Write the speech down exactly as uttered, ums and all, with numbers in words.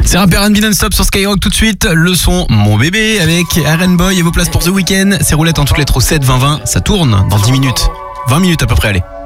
C'est rap R and B non-stop sur Skyrock. Tout de suite, le son Mon Bébé avec R and Boy et vos places pour The Weeknd. C'est roulette en toutes lettres au sept vingt vingt. Ça tourne dans dix minutes. vingt minutes à peu près, allez.